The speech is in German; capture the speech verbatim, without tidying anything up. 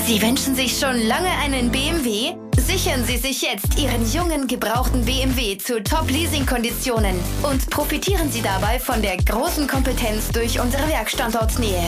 Sie wünschen sich schon lange einen B M W? Sichern Sie sich jetzt Ihren jungen, gebrauchten B M W zu Top-Leasing-Konditionen und profitieren Sie dabei von der großen Kompetenz durch unsere Werkstandortnähe.